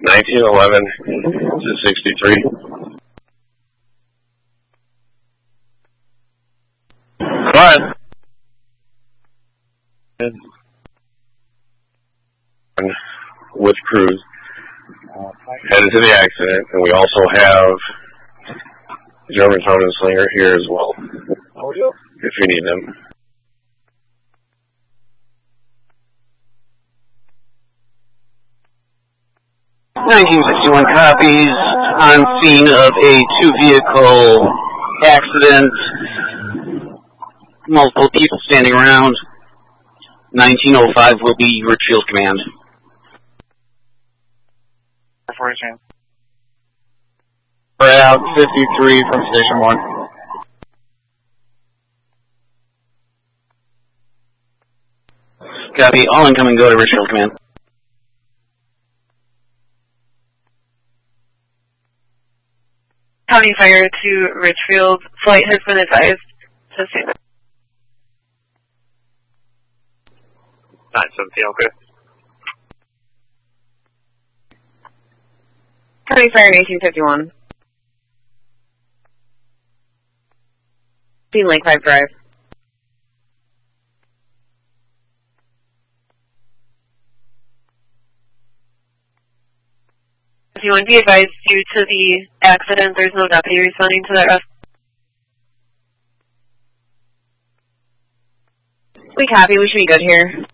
1911 to 63. But with crews headed to the accident, and we also have Germantown and Slinger here as well. Oh, yeah. If you need them. (1961) copies on scene of a two-vehicle accident. Multiple people standing around. 1905 will be Richfield Command. We're out 53 from Station 1. Copy. All incoming, go to Richfield Command. County Fire to Richfield. Flight has been advised to stand by. 917, okay. County Fire 1851. Dean Lake 5 Drive. If you want to be advised, due to the accident, there's no deputy responding to that rescue. We copy, we should be good here.